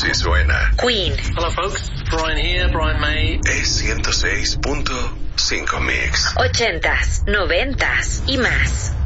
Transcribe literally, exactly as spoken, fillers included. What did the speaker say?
Así suena Queen. Hello folks, Brian here, Brian May. E ciento seis punto cinco Mix. Ochentas, noventas y más.